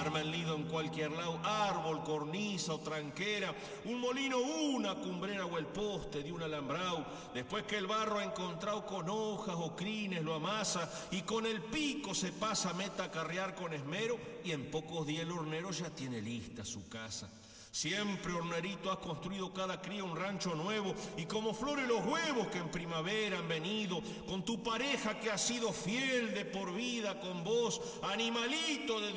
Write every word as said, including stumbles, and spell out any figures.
arma el nido en cualquier lado, árbol, cornisa o tranquera, un molino, una cumbrera o el poste de un alambrado. Después que el barro ha encontrado con hojas o crines, lo amasa y con el pico se pasa meta a carrear con esmero y en pocos días el hornero ya tiene lista su casa. Siempre, hornerito, has construido cada cría un rancho nuevo y como flores los huevos que en primavera han venido, con tu pareja que ha sido fiel de por vida con vos, animalito de